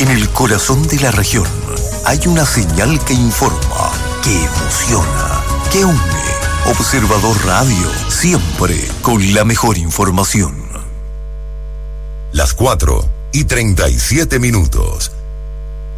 En el corazón de la región hay una señal que informa, que emociona, que une. Observador Radio, siempre con la mejor información. Las 4:37.